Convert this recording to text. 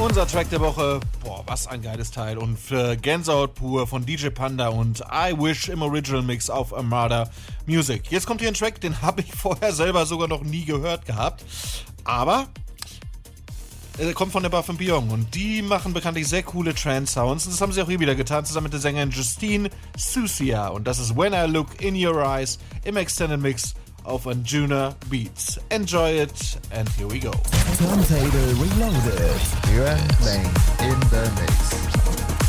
Unser Track der Woche, boah, was ein geiles Teil. Und für Gänsehaut pur von DJ Panda und I Wish im Original Mix auf Armada Music. Jetzt kommt hier ein Track, den habe ich vorher selber sogar noch nie gehört gehabt. Aber er kommt von der Buff & Beyond und die machen bekanntlich sehr coole Trance-Sounds. Und das haben sie auch hier wieder getan, zusammen mit der Sängerin Justine Sucia. Und das ist When I Look in Your Eyes im Extended Mix auf Anjuna Beats. Enjoy it and here we go. Turntable Reloaded. Yuan Meng in the mix.